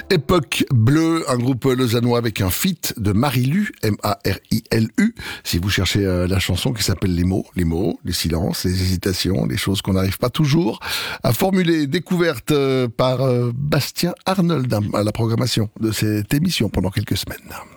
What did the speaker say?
Époque Bleue, un groupe lausannois avec un feat de Marilu, M-A-R-I-L-U. Si vous cherchez la chanson qui s'appelle Les mots, les silences, les hésitations, les choses qu'on n'arrive pas toujours à formuler. Découverte par Bastien Arnold à la programmation de cette émission pendant quelques semaines.